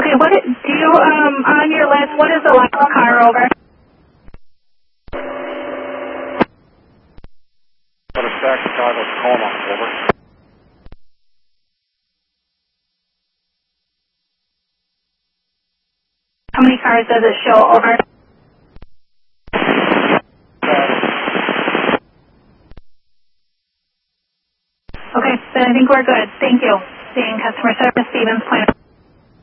Okay, do you, on your list, what is the last car over? What is back Chicago Tacoma, over. How many cars does it show over? Okay, then I think we're good. Thank you. Seeing customer service, Stevens Point.